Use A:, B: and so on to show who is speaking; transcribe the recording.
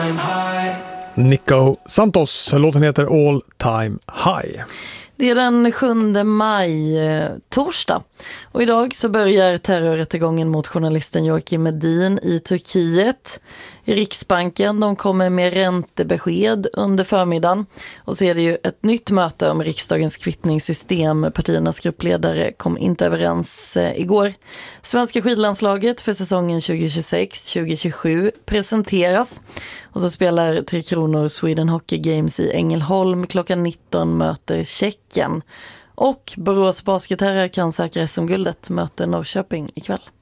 A: Nico Santos, låten heter All Time High.
B: Det är den 7 maj, torsdag. Och idag så börjar terrorrättegången mot journalisten Joakim Medin i Turkiet. Riksbanken, de kommer med räntebesked under förmiddagen. Och så är det ju ett nytt möte om riksdagens kvittningssystem. Partiernas gruppledare kom inte överens igår. Svenska skidlandslaget för säsongen 2026-2027 presenteras. Och så spelar Tre Kronor Sweden Hockey Games i Ängelholm klockan 19, möter Tjeckien. Och Borås basketherrar kan säkra SM-guldet, möter Norrköping ikväll.